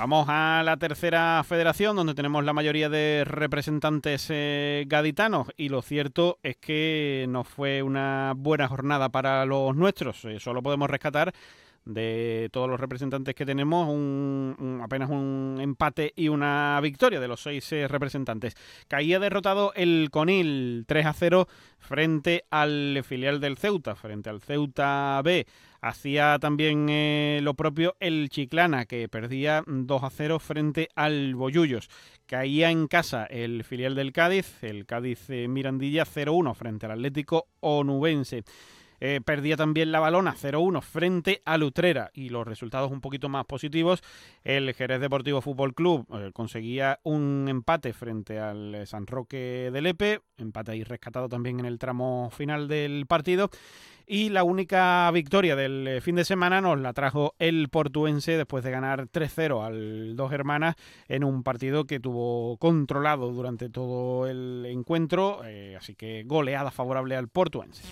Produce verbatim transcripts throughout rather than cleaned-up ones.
Vamos a la tercera federación, donde tenemos la mayoría de representantes eh, gaditanos, y lo cierto es que no fue una buena jornada para los nuestros. Eh, solo podemos rescatar de todos los representantes que tenemos un, un, apenas un empate y una victoria de los seis eh, representantes. Caía derrotado el Conil tres a cero frente al filial del Ceuta, frente al Ceuta B. Hacía también eh, lo propio el Chiclana, que perdía dos a cero frente al Bollullos. Caía en casa el filial del Cádiz, el Cádiz eh, Mirandilla cero uno frente al Atlético Onubense. Eh, perdía también la Balona cero uno frente a Utrera, y los resultados un poquito más positivos. El Jerez Deportivo Fútbol Club eh, conseguía un empate frente al San Roque de Lepe, empate ahí rescatado también en el tramo final del partido. Y la única victoria del fin de semana nos la trajo el Portuense después de ganar tres cero al Dos Hermanas en un partido que tuvo controlado durante todo el encuentro, eh, así que goleada favorable al Portuense.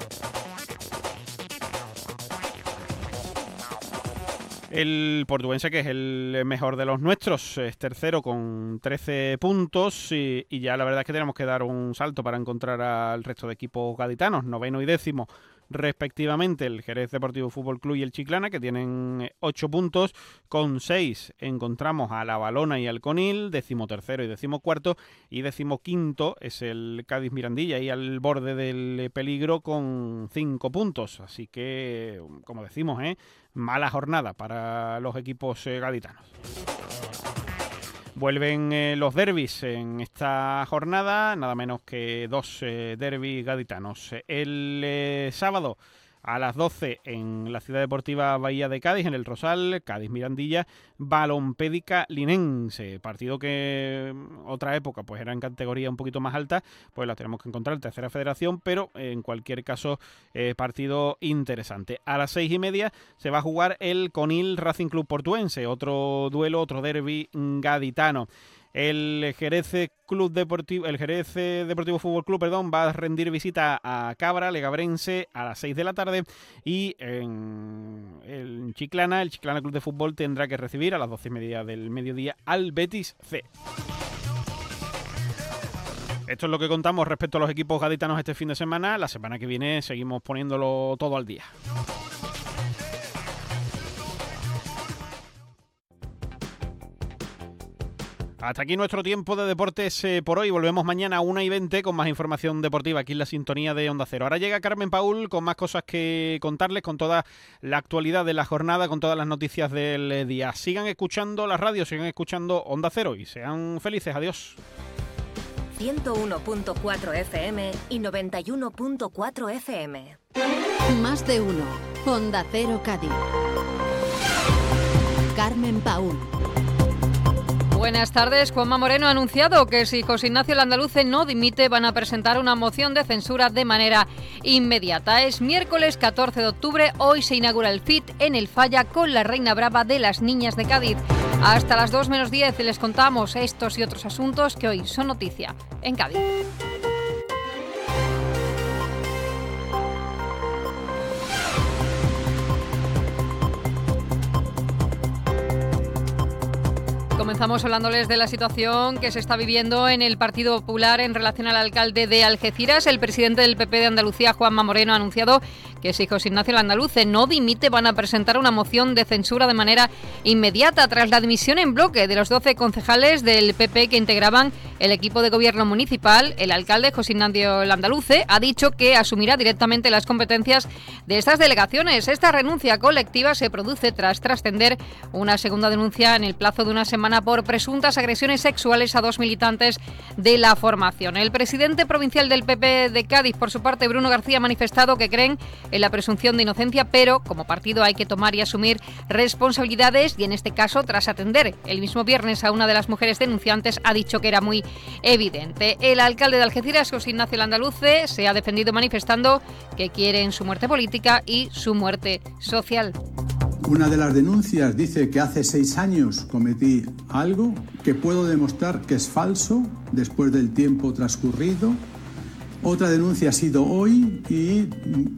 El Portuense, que es el mejor de los nuestros, es tercero con trece puntos y, y ya la verdad es que tenemos que dar un salto para encontrar al resto de equipos gaditanos, noveno y décimo respectivamente, el Jerez Deportivo Fútbol Club y el Chiclana, que tienen ocho puntos. Con seis encontramos a la Balona y al Conil, decimotercero y decimocuarto, y decimoquinto es el Cádiz Mirandilla, y al borde del peligro con cinco puntos. Así que, como decimos, ¿eh? mala jornada para los equipos eh, gaditanos. Vuelven eh, los derbis en esta jornada, nada menos que dos eh, derbis gaditanos. El eh, sábado a las doce en la Ciudad Deportiva Bahía de Cádiz, en el Rosal, Cádiz-Mirandilla, Balompédica Linense. Partido que otra época pues era en categoría un poquito más alta, pues la tenemos que encontrar en tercera federación, pero en cualquier caso eh, partido interesante. A las seis y media se va a jugar el Conil Racing Club Portuense, otro duelo, otro derbi gaditano. El Jerez Club Deportivo, el Jerez Deportivo Fútbol Club, perdón, va a rendir visita a Cabra, Legabrense, a las seis de la tarde, y en el Chiclana, el Chiclana Club de Fútbol tendrá que recibir a las doce y media del mediodía al Betis C. Esto es lo que contamos respecto a los equipos gaditanos este fin de semana. La semana que viene seguimos poniéndolo todo al día. Hasta aquí nuestro tiempo de deportes eh, por hoy. Volvemos mañana a una y veinte con más información deportiva aquí en la sintonía de Onda Cero. Ahora llega Carmen Paúl con más cosas que contarles, con toda la actualidad de la jornada, con todas las noticias del día. Sigan escuchando la radio, sigan escuchando Onda Cero y sean felices. Adiós. ciento uno punto cuatro F M y noventa y uno punto cuatro F M. Más de uno. Onda Cero Cádiz. Carmen Paúl. Buenas tardes. Juanma Moreno ha anunciado que si José Ignacio Landaluce no dimite, van a presentar una moción de censura de manera inmediata. Es miércoles catorce de octubre. Hoy se inaugura el F I T en el Falla con la Reina Brava de las Niñas de Cádiz. Hasta las dos menos diez les contamos estos y otros asuntos que hoy son noticia en Cádiz. Comenzamos hablándoles de la situación que se está viviendo en el Partido Popular en relación al alcalde de Algeciras. El presidente del P P de Andalucía, Juanma Moreno, ha anunciado que si José Ignacio Landaluce no dimite, van a presentar una moción de censura de manera inmediata tras la dimisión en bloque de los doce concejales del P P que integraban el equipo de gobierno municipal. El alcalde, José Ignacio Landaluce, ha dicho que asumirá directamente las competencias de estas delegaciones. Esta renuncia colectiva se produce tras trascender una segunda denuncia en el plazo de una semana por presuntas agresiones sexuales a dos militantes de la formación. El presidente provincial del P P de Cádiz, por su parte, Bruno García, ha manifestado que creen en la presunción de inocencia, pero como partido hay que tomar y asumir responsabilidades, y en este caso, tras atender el mismo viernes a una de las mujeres denunciantes, ha dicho que era muy evidente. El alcalde de Algeciras, José Ignacio Landaluce, se ha defendido manifestando que quieren su muerte política y su muerte social. Una de las denuncias dice que hace seis años cometí algo que puedo demostrar que es falso después del tiempo transcurrido. Otra denuncia ha sido hoy y